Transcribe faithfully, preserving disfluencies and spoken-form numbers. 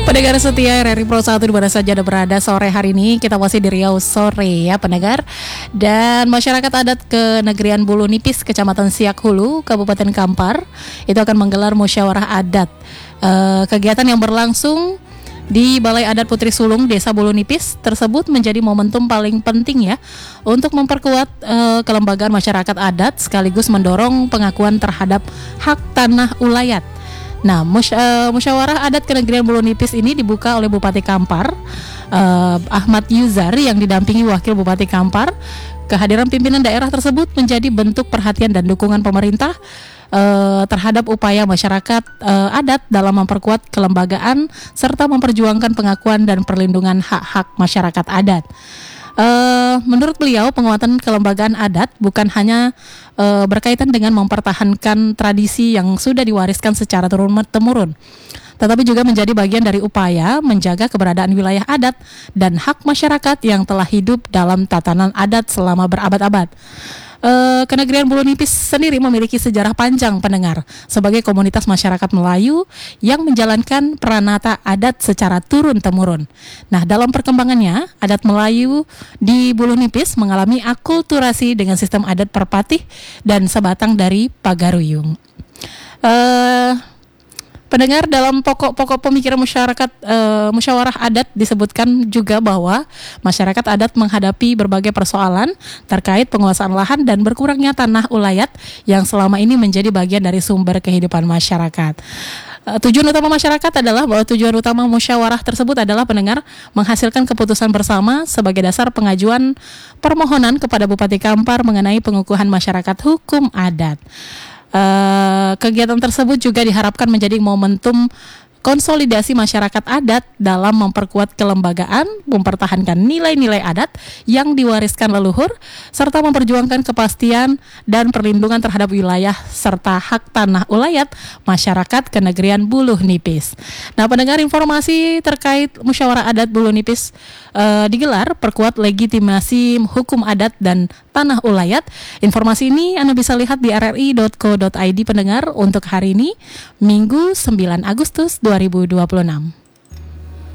Pendengar setia R R I Pro satu di mana saja Anda berada sore hari ini, kita masih di Riau sore ya pendengar. Dan masyarakat adat Kenegrian Bulu Nipis, Kecamatan Siak Hulu, Kabupaten Kampar itu akan menggelar musyawarah adat. E, kegiatan yang berlangsung di Balai Adat Putri Sulung, Desa Bulu Nipis tersebut menjadi momentum paling penting ya untuk memperkuat e, kelembagaan masyarakat adat sekaligus mendorong pengakuan terhadap hak tanah ulayat. Nah, mus- uh, musyawarah adat Kenegrian Bulu Nipis ini dibuka oleh Bupati Kampar uh, Ahmad Yuzar yang didampingi Wakil Bupati Kampar. Kehadiran pimpinan daerah tersebut menjadi bentuk perhatian dan dukungan pemerintah uh, terhadap upaya masyarakat uh, adat dalam memperkuat kelembagaan serta memperjuangkan pengakuan dan perlindungan hak-hak masyarakat adat. Uh, menurut beliau, penguatan kelembagaan adat bukan hanya uh, berkaitan dengan mempertahankan tradisi yang sudah diwariskan secara turun-temurun, tetapi juga menjadi bagian dari upaya menjaga keberadaan wilayah adat dan hak masyarakat yang telah hidup dalam tatanan adat selama berabad-abad. Uh, Kenegrian Bulu Nipis sendiri memiliki sejarah panjang pendengar sebagai komunitas masyarakat Melayu yang menjalankan peranata adat secara turun-temurun. Nah, dalam perkembangannya, adat Melayu di Bulu Nipis mengalami akulturasi dengan sistem adat perpatih dan sebatang dari pagaruyung. Uh, Pendengar, dalam pokok-pokok pemikiran masyarakat e, musyawarah adat disebutkan juga bahwa masyarakat adat menghadapi berbagai persoalan terkait penguasaan lahan dan berkurangnya tanah ulayat yang selama ini menjadi bagian dari sumber kehidupan masyarakat. E, tujuan utama masyarakat adalah bahwa tujuan utama musyawarah tersebut adalah pendengar menghasilkan keputusan bersama sebagai dasar pengajuan permohonan kepada Bupati Kampar mengenai pengukuhan masyarakat hukum adat. Uh, kegiatan tersebut juga diharapkan menjadi momentum konsolidasi masyarakat adat dalam memperkuat kelembagaan, mempertahankan nilai-nilai adat yang diwariskan leluhur, serta memperjuangkan kepastian dan perlindungan terhadap wilayah serta hak tanah ulayat masyarakat Kenegrian Bulu Nipis. Nah, pendengar, informasi terkait musyawarah adat Bulu Nipis uh, digelar perkuat legitimasi hukum adat dan tanah ulayat. Informasi ini Anda bisa lihat di r r i dot co dot i d pendengar untuk hari ini, Minggu sembilan Agustus dua ribu dua puluh enam.